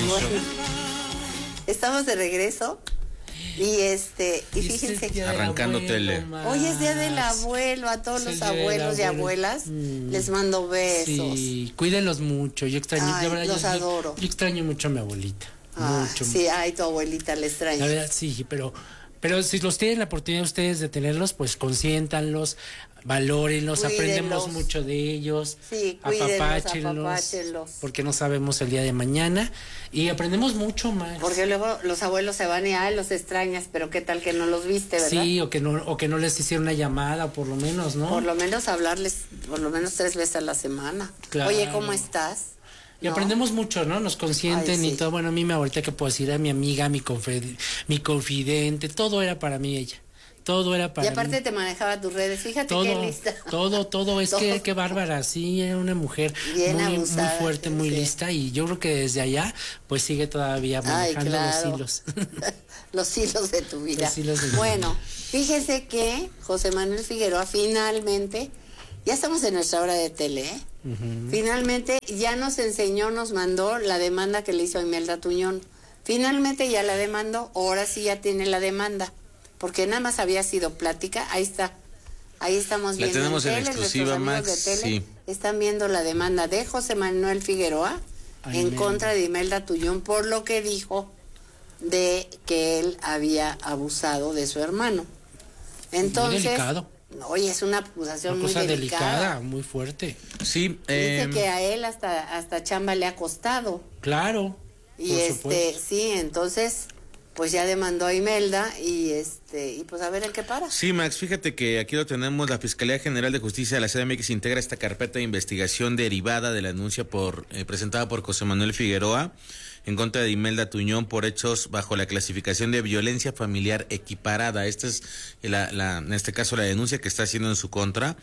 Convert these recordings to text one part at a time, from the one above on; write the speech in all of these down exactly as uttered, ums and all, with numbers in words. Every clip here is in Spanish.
Bueno, estamos de regreso y este y fíjense que arrancando tele. Hoy es día del abuelo, a todos los abuelos y abuelas mm. les mando besos. Sí, cuídenlos mucho. Yo extraño, ay, de verdad, los yo, adoro. Yo, yo extraño mucho a mi abuelita. Ah, mucho. Sí, mucho. Ay, tu abuelita le extraña. La verdad sí, pero pero si los tienen la oportunidad ustedes de tenerlos, pues consiéntanlos, valórenlos, cuídenlos. Aprendemos mucho de ellos. Sí, cuídenlos, apapáchenlos, apapáchenlos. Porque no sabemos el día de mañana y aprendemos mucho más. Porque luego los abuelos se van y ay, los extrañas, pero qué tal que no los viste, ¿verdad? Sí, o que no o que no les hicieron una llamada, o por lo menos, ¿no? Por lo menos hablarles, por lo menos tres veces a la semana. Claro. Oye, ¿cómo estás? Y ¿no? Aprendemos mucho, ¿no? Nos consienten. Ay, sí. Y todo. Bueno, a mí me ahorita que puedo decir a mi amiga, mi, confid mi confidente, todo era para mí ella. Todo era para mí. Y aparte mí. te manejaba tus redes, fíjate todo, qué lista. Todo, todo, es todo. que qué bárbara, sí, era una mujer bien muy, abusada, muy fuerte, muy sí. lista, y yo creo que desde allá, pues sigue todavía manejando. Ay, claro. Los hilos. Los hilos de tu vida. Los hilos de bueno, fíjese que José Manuel Figueroa finalmente, ya estamos en nuestra hora de tele, ¿eh? Uh-huh. Finalmente ya nos enseñó, nos mandó la demanda que le hizo a Imelda Tuñón. Finalmente ya la demandó, ahora sí ya tiene la demanda, porque nada más había sido plática. Ahí está, ahí estamos viendo. La tenemos en, en tele, exclusiva, Max. De tele sí. Están viendo la demanda de José Manuel Figueroa Ay, en man. contra de Imelda Tuñón por lo que dijo de que él había abusado de su hermano. Entonces, muy delicado. Oye, es una acusación una muy cosa delicada. delicada, muy fuerte. Sí, eh, dice que a él hasta hasta chamba le ha costado. Claro. Y este, supuesto. sí, entonces, pues ya demandó a Imelda y este y pues a ver en qué para. Sí, Max, fíjate que aquí lo tenemos. La Fiscalía General de Justicia de la C D M X integra esta carpeta de investigación derivada de la denuncia por eh, presentada por José Manuel Figueroa en contra de Imelda Tuñón por hechos bajo la clasificación de violencia familiar equiparada. Esta es, la, la, en este caso, la denuncia que está haciendo en su contra.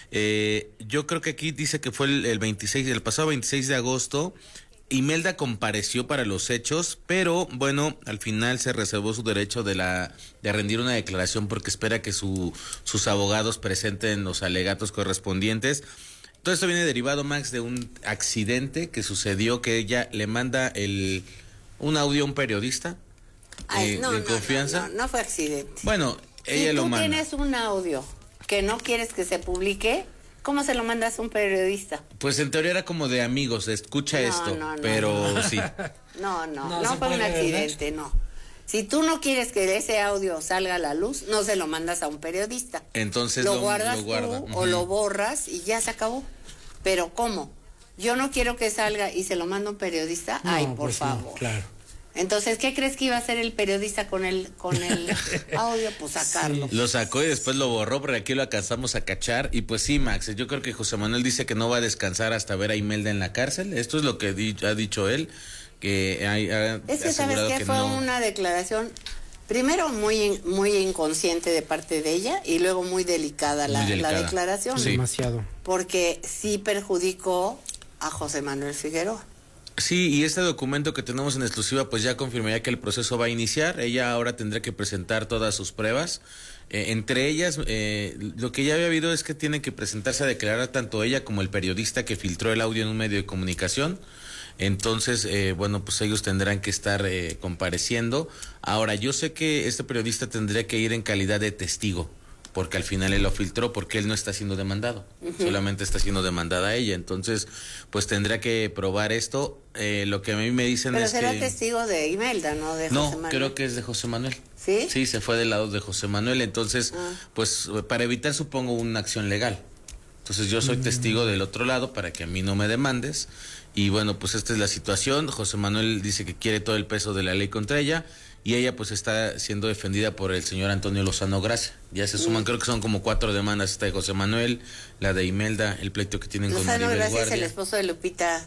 Eh, yo creo que aquí dice que fue el, el veintiséis, el pasado veintiséis de agosto, Imelda compareció para los hechos, pero bueno, al final se reservó su derecho de la de rendir una declaración porque espera que su, sus abogados presenten los alegatos correspondientes. Todo esto viene derivado, Max, de un accidente que sucedió, que ella le manda el un audio a un periodista Ay, eh, no, de no, confianza. No, no, no fue accidente. Bueno, ella si lo manda. Si tú tienes un audio que no quieres que se publique, ¿cómo se lo mandas a un periodista? Pues en teoría era como de amigos, escucha no, esto, no, no, pero no. sí. No, no, no, no, no fue un accidente, ¿verdad? no. Si tú no quieres que ese audio salga a la luz, no se lo mandas a un periodista. Entonces lo, lo guardas lo guarda. tú Uh-huh. o lo borras y ya se acabó. Pero ¿cómo? Yo no quiero que salga y se lo manda a un periodista. No, Ay, por pues favor. No, claro. Entonces, ¿qué crees que iba a hacer el periodista con el con el audio? Pues sacarlo. Sí. Lo sacó y después lo borró, pero aquí lo alcanzamos a cachar. Y pues sí, Max, yo creo que José Manuel dice que no va a descansar hasta ver a Imelda en la cárcel. Esto es lo que di ha dicho él. Que hay, ha es que, ¿sabes qué? Que fue no... una declaración, primero muy muy inconsciente de parte de ella y luego muy delicada, muy la, delicada. la declaración. Sí. Demasiado. Porque sí perjudicó a José Manuel Figueroa. Sí, y este documento que tenemos en exclusiva pues ya confirmaría que el proceso va a iniciar. Ella ahora tendrá que presentar todas sus pruebas. Eh, entre ellas, eh, lo que ya había habido es que tiene que presentarse a declarar tanto ella como el periodista que filtró el audio en un medio de comunicación. Entonces, eh, bueno, pues ellos tendrán que estar eh, compareciendo. Ahora, yo sé que este periodista tendría que ir en calidad de testigo, porque al final él lo filtró, porque él no está siendo demandado, uh-huh. solamente está siendo demandada ella. Entonces, pues tendrá que probar esto. Eh, lo que a mí me dicen Pero es será que... testigo de Imelda, ¿no? De no, José Manuel. creo que es de José Manuel. ¿Sí? Sí, se fue del lado de José Manuel. Entonces, uh-huh. pues para evitar, supongo, una acción legal. Entonces yo soy uh-huh. testigo del otro lado para que a mí no me demandes. Y bueno, pues esta es la situación. José Manuel dice que quiere todo el peso de la ley contra ella. Y ella pues está siendo defendida por el señor Antonio Lozano Gracia. Ya se suman, mm. creo que son como cuatro demandas, esta de José Manuel, la de Imelda, el pleito que tienen Lozano con Maribel Gracia Guardia. es el esposo de Lupita.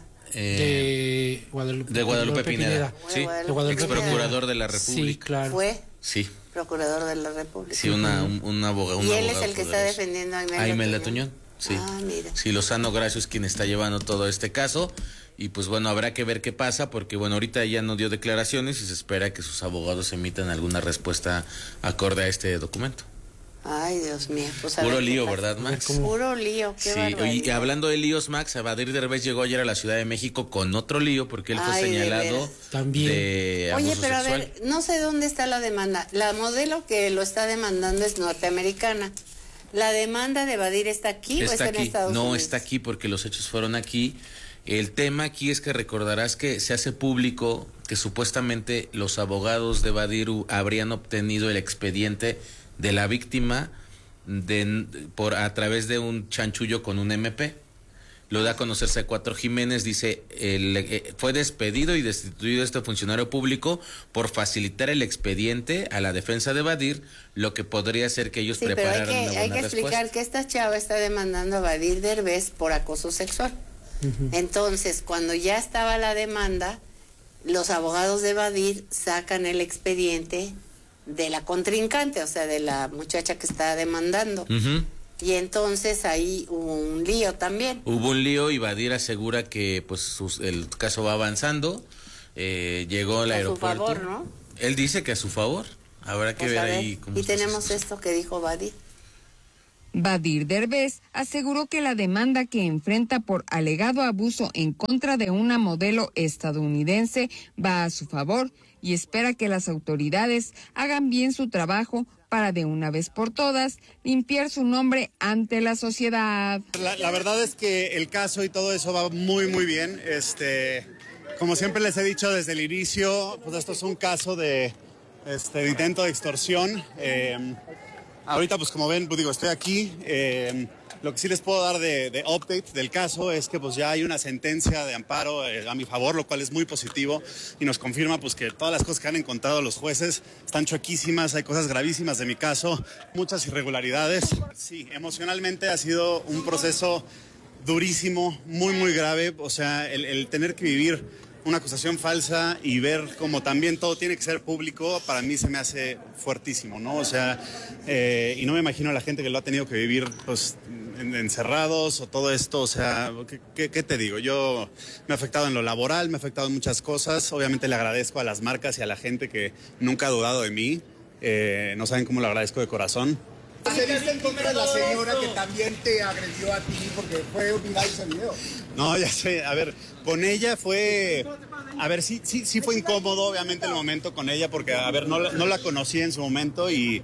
Eh, de Guadalupe, de Guadalupe, Guadalupe Pineda. Pineda. Sí, de Guadalupe ex procurador de la República. Sí, claro. ¿Fue? Sí. Procurador de la República. Sí, una, un, un abogado. Y un él abogado es el que poderoso. está defendiendo a Imelda, a Imelda Tuñón. Sí. Ah, mira. Sí, Lozano Gracia es quien está llevando todo este caso. Y pues bueno, habrá que ver qué pasa, porque bueno, ahorita ella no dio declaraciones y se espera que sus abogados emitan alguna respuesta acorde a este documento. Ay, Dios mío. Pues Puro lío, ¿verdad, Max? Puro lío, qué sí, y hablando de líos, Max, Badir Derbez llegó ayer a la Ciudad de México con otro lío porque él fue Ay, señalado de también de abuso Oye, pero sexual. a ver, no sé dónde está la demanda. La modelo que lo está demandando es norteamericana. ¿La demanda de Badir está aquí está o está aquí. en Estados no, Unidos? No, está aquí porque los hechos fueron aquí. El tema aquí es que recordarás que se hace público que supuestamente los abogados de Badir habrían obtenido el expediente de la víctima de, por a través de un chanchullo con un eme pe. Lo da a conocer C cuatro Jiménez, dice, el, eh, fue despedido y destituido este funcionario público por facilitar el expediente a la defensa de Badir, lo que podría ser que ellos sí, prepararan pero hay que, una buena hay que explicar respuesta. que esta chava está demandando a Badir Derbez por acoso sexual. Uh-huh. Entonces, cuando ya estaba la demanda, los abogados de Badir sacan el expediente de la contrincante, o sea, de la muchacha que está demandando. Uh-huh. Y entonces ahí hubo un lío también. Hubo un lío y Badir asegura que pues sus, el caso va avanzando. Eh, llegó al a aeropuerto. A su favor, ¿no? Él dice que a su favor. Habrá que pues ver, ver ahí cómo Y tenemos esto que dijo Badir. Badir Derbez aseguró que la demanda que enfrenta por alegado abuso en contra de una modelo estadounidense va a su favor y espera que las autoridades hagan bien su trabajo para de una vez por todas limpiar su nombre ante la sociedad. La, la verdad es que el caso y todo eso va muy muy bien. Este, como siempre les he dicho desde el inicio, pues esto es un caso de, este, de intento de extorsión. Eh, ahorita pues como ven, pues digo, estoy aquí. Eh, lo que sí les puedo dar de, de update del caso es que pues ya hay una sentencia de amparo eh, a mi favor, lo cual es muy positivo y nos confirma pues que todas las cosas que han encontrado los jueces están chuequísimas, hay cosas gravísimas de mi caso, muchas irregularidades. Sí, emocionalmente ha sido un proceso durísimo, muy muy grave, o sea, el, el tener que vivir una acusación falsa y ver como también todo tiene que ser público, para mí se me hace fuertísimo, ¿no? O sea, eh, y no me imagino a la gente que lo ha tenido que vivir, pues, en, encerrados o todo esto, o sea, ¿qué, qué, ¿qué te digo? Yo me ha afectado en lo laboral, me ha afectado en muchas cosas, obviamente le agradezco a las marcas y a la gente que nunca ha dudado de mí, eh, no saben cómo lo agradezco de corazón. ¿Se viste en contra de la señora que también te agredió a ti porque fue viral ese video? No, ya sé, a ver, con ella fue, a ver, sí, sí, sí fue incómodo obviamente el momento con ella porque, a ver, no, no la conocí en su momento y,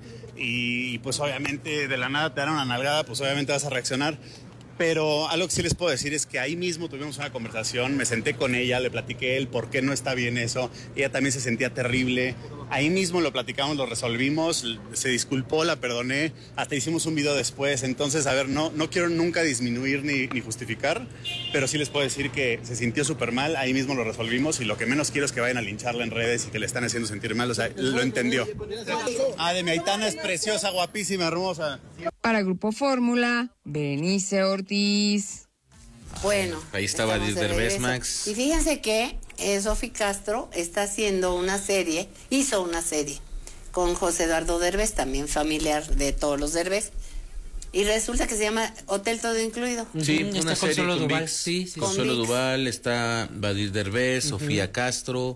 y pues obviamente de la nada te dan una nalgada, pues obviamente vas a reaccionar. Pero algo que sí les puedo decir es que ahí mismo tuvimos una conversación, me senté con ella, le platiqué el por qué no está bien eso, ella también se sentía terrible, ahí mismo lo platicamos, lo resolvimos, se disculpó, la perdoné, hasta hicimos un video después, entonces, a ver, no, no quiero nunca disminuir ni, ni justificar, pero sí les puedo decir que se sintió súper mal, ahí mismo lo resolvimos y lo que menos quiero es que vayan a lincharla en redes y que le están haciendo sentir mal, o sea, lo entendió. Ah, de mi Aitana es preciosa, guapísima, hermosa. Para Grupo Fórmula, Berenice Ortiz. Bueno, ahí estaba Badir Derbez, Max. Y fíjense que eh, Sofi Castro está haciendo una serie, hizo una serie con José Eduardo Derbez, también familiar de todos los Derbez. Y resulta que se llama Hotel Todo Incluido. Sí, uh-huh, una está serie Consuelo con Duval, Vix, sí, sí. Consuelo Con Duval, está Badir Derbez, uh-huh. Sofía Castro.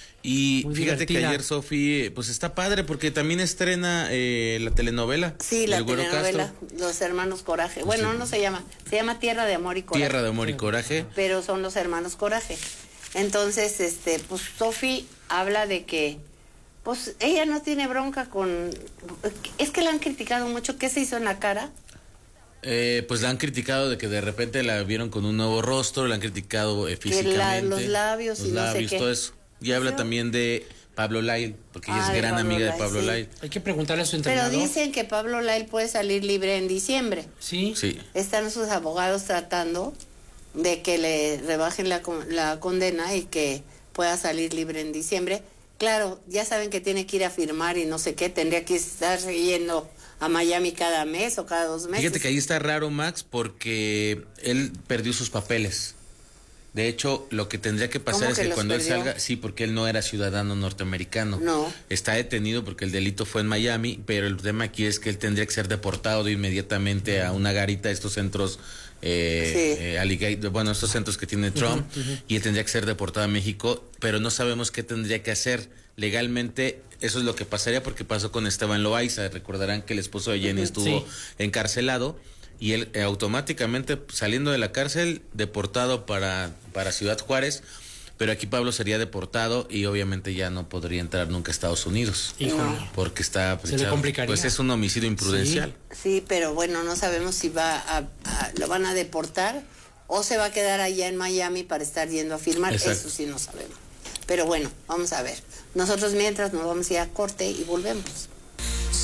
Y muy fíjate divertida. que ayer Sofi, pues está padre porque también estrena eh, la telenovela. Sí, la El Güero telenovela, Castro. Los Hermanos Coraje. Bueno, Sí. no se llama, se llama Tierra de Amor y Coraje. Tierra de Amor y Coraje. Pero son los Hermanos Coraje. Entonces, este, pues Sofi habla de que, pues ella no tiene bronca con, es que la han criticado mucho. ¿Qué se hizo en la cara? Eh, pues la han criticado de que de repente la vieron con un nuevo rostro, la han criticado eh, físicamente. la- los labios los y no sé labios, qué. todo eso. Y habla Pero- también de Pablo Lyle, porque ella Ah, es de gran Pablo amiga Lyle, de Pablo sí. Lyle. Hay que preguntarle a su Pero entrenador. dicen que Pablo Lyle puede salir libre en diciembre. Sí. Sí. Están sus abogados tratando de que le rebajen la, con- la condena y que pueda salir libre en diciembre. Claro, ya saben que tiene que ir a firmar y no sé qué, tendría que estar yendo a Miami cada mes o cada dos meses. Fíjate que ahí está raro, Max, porque él perdió sus papeles. De hecho, lo que tendría que pasar ¿Cómo es que que los cuando él perdió? salga, sí, porque él no era ciudadano norteamericano. No. Está detenido porque el delito fue en Miami, pero el tema aquí es que él tendría que ser deportado de inmediatamente a una garita de estos centros eh, sí. eh, alligator, bueno, estos centros que tiene Trump, uh-huh, uh-huh. y él tendría que ser deportado a México, pero no sabemos qué tendría que hacer legalmente. Eso es lo que pasaría, porque pasó con Esteban Loaiza. Recordarán que el esposo de Jenny estuvo sí. encarcelado y él eh, automáticamente saliendo de la cárcel deportado para, para Ciudad Juárez. Pero aquí Pablo sería deportado y obviamente ya no podría entrar nunca a Estados Unidos. Híjole. Porque está... Se le complicaría. Pues es un homicidio imprudencial. Sí, sí, pero bueno, no sabemos si va a, a, lo van a deportar o se va a quedar allá en Miami para estar yendo a firmar. Exacto. Eso sí no sabemos. Pero bueno, vamos a ver. Nosotros mientras nos vamos a ir a corte y volvemos.